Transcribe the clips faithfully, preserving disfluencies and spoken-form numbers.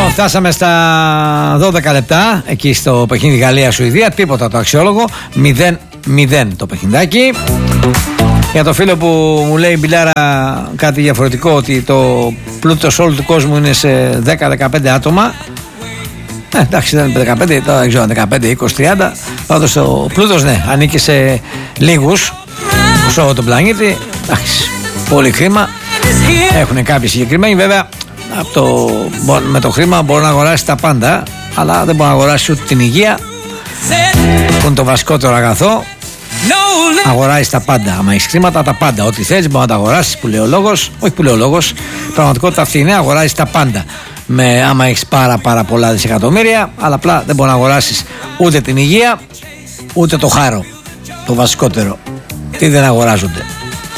Λοιπόν, φτάσαμε στα δώδεκα λεπτά εκεί στο παιχνίδι Γαλλία-Σουηδία. Τίποτα το αξιόλογο. μηδέν μηδέν το παιχνιδάκι. Για το φίλο που μου λέει Μπιλάρα κάτι διαφορετικό, ότι το πλούτος όλου του κόσμου είναι σε δέκα με δεκαπέντε άτομα. Ε, εντάξει, δεν είναι δεκαπέντε, τώρα δεν ξέρω, δεκαπέντε, είκοσι, τριάντα. Πάντως ο πλούτος, ναι, ανήκει σε λίγους σε όλο τον πλανήτη. Εντάξει, πολύ χρήμα. Έχουν κάποιοι συγκεκριμένοι, βέβαια. Από το, με το χρήμα μπορεί να αγοράσει τα πάντα, αλλά δεν μπορεί να αγοράσει ούτε την υγεία, που είναι το βασικότερο αγαθό. Αγοράζει τα πάντα. Άμα έχει χρήματα, τα πάντα. Ό,τι θέλει μπορεί να τα αγοράσει, που λέει ο λόγος. Όχι που λέει ο λόγος. Η πραγματικότητα αυτή είναι: αγοράζει τα πάντα. Με, άμα έχει πάρα, πάρα πολλά δισεκατομμύρια, αλλά απλά δεν μπορεί να αγοράσει ούτε την υγεία, ούτε το χάρο. Το βασικότερο. Τι δεν αγοράζονται.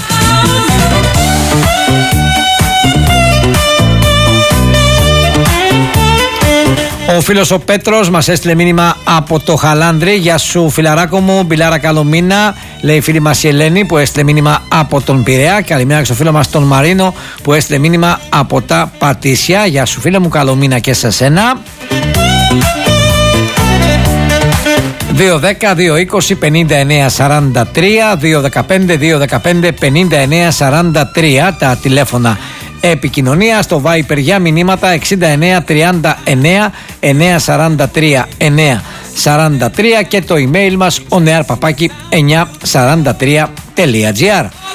Ο φίλος ο Πέτρος μας έστειλε μήνυμα από το Χαλάνδρι. Γεια σου φιλαράκο μου, Μπιλάρα καλό μήνα. Λέει η φίλη μας η Ελένη που έστειλε μήνυμα από τον Πειραιά. Καλημέρα και στο φίλο μας τον Μαρίνο που έστειλε μήνυμα από τα Πατήσια. Γεια σου φίλε μου, καλό μήνα και σε σένα. δύο δέκα δύο είκοσι πενήντα εννέα σαράντα τρία, δύο δεκαπέντε δύο δεκαπέντε πενήντα εννέα σαράντα τρία τα τηλέφωνα επικοινωνία. Στο Viper για μηνύματα εξήντα εννέα τριάντα εννέα εννέα σαράντα τρία εννέα σαράντα τρία και το email μας onear παπάκι εννιακόσια σαράντα τρία τελεία τζι άρ.